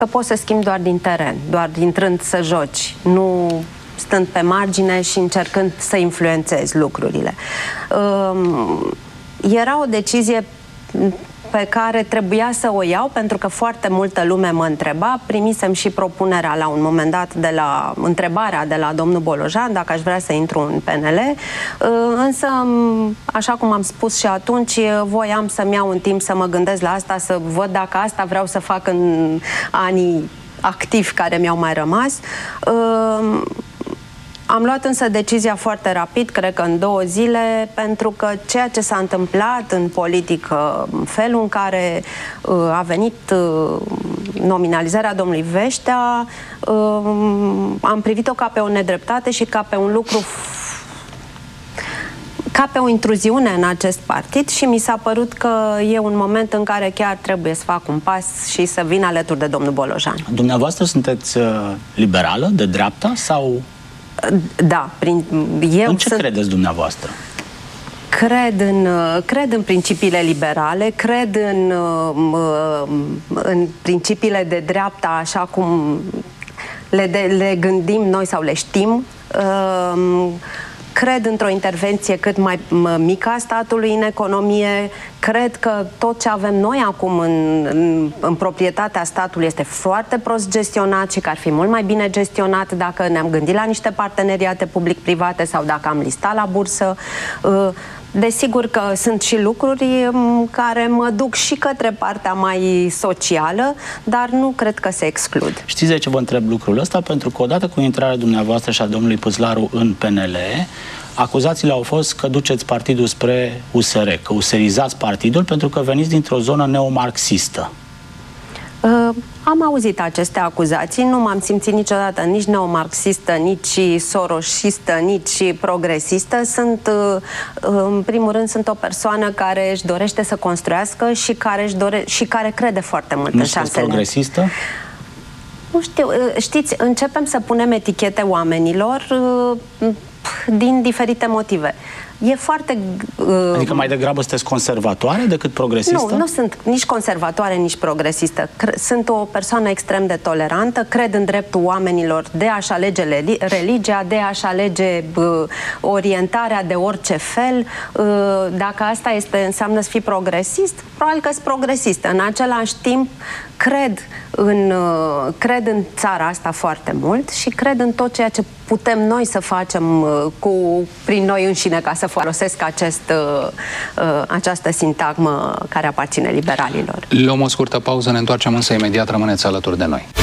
că poți să schimbi doar din teren, doar intrând să joci, nu stând pe margine și încercând să influențezi lucrurile. Era o decizie pe care trebuia să o iau, pentru că foarte multă lume mă întreba. Primisem și propunerea la un moment dat întrebarea de la domnul Bolojan dacă aș vrea să intru în PNL, însă, așa cum am spus și atunci, voiam să-mi iau un timp să mă gândesc la asta, să văd dacă asta vreau să fac în anii activi care mi-au mai rămas. Am luat însă decizia foarte rapid, cred că în 2 zile, pentru că ceea ce s-a întâmplat în politică, felul în care a venit nominalizarea domnului Veștea, am privit-o ca pe o nedreptate și ca pe un lucru, ca pe o intruziune în acest partid, și mi s-a părut că e un moment în care chiar trebuie să fac un pas și să vin alături de domnul Bolojan. Dumneavoastră sunteți liberală, de dreapta sau... Da, în ce credeți dumneavoastră? Cred în principiile liberale, cred în principiile de dreapta așa cum le gândim noi sau le știm. Cred într-o intervenție cât mai mică a statului în economie. Cred că tot ce avem noi acum în proprietatea statului este foarte prost gestionat și că ar fi mult mai bine gestionat dacă ne-am gândit la niște parteneriate public-private sau dacă am listat la bursă. Desigur că sunt și lucruri care mă duc și către partea mai socială, dar nu cred că se exclud. Știți de ce vă întreb lucrul ăsta? Pentru că odată cu intrarea dumneavoastră și a domnului Păslaru în PNL, acuzațiile au fost că duceți partidul spre USR, că userizați partidul pentru că veniți dintr-o zonă neomarxistă. Am auzit aceste acuzații, nu m-am simțit niciodată nici neomarxistă, nici soroșistă, nici progresistă. În primul rând, sunt o persoană care își dorește să construiască și care crede foarte mult în șansele. Nu progresistă? Nu știu, știți, începem să punem etichete oamenilor din diferite motive. E foarte... Adică mai degrabă sunteți conservatoare decât progresistă? Nu sunt nici conservatoare, nici progresistă. Sunt o persoană extrem de tolerantă, cred în dreptul oamenilor de a-și alege religia, de a-și alege orientarea de orice fel. Dacă asta înseamnă să fii progresist, probabil că sunt progresistă. În același timp, cred în țara asta foarte mult și cred în tot ceea ce putem noi să facem prin noi înșine ca să folosesc această sintagmă care aparține liberalilor. Luăm o scurtă pauză, ne întoarcem însă imediat, rămâneți alături de noi.